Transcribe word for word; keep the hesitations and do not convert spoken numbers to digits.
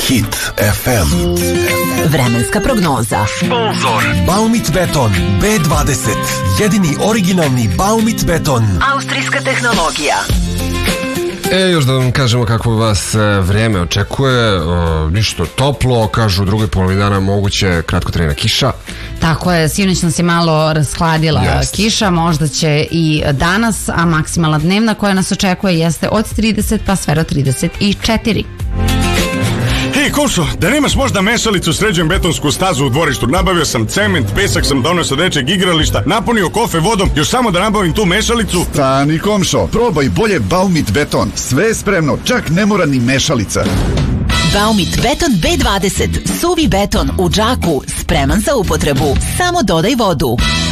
Hit ef em. Vremenska prognoza. Sponzor Baumit Beton be dvadeset. Jedini originalni Baumit beton. Austrijska tehnologija. E, još da vam kažemo kako vas vreme očekuje, o, ništa toplo, kažu u drugoj polovini dana moguće kratkotrajna kiša. Tako je, sinoć nas je malo raskladila Jest. kiša, možda će i danas, a maksimalna dnevna koja nas očekuje jeste od trideset pa sve do trideset četiri. Hej, Koso, da nemaš možda mešalicu, sređujem betonsku stazu u dvorištu. Nabavio sam cement, pesak sam donio sa dečeg igrališta, napunio kofe vodom, još samo da nabavim tu mešalicu. Stani, komšo, probaj bolje Baumit beton. Sve je spremno, čak ne mora ni mešalica. Baumit beton be dvadeset. Suvi beton u džaku, spreman za upotrebu. Samo dodaj vodu.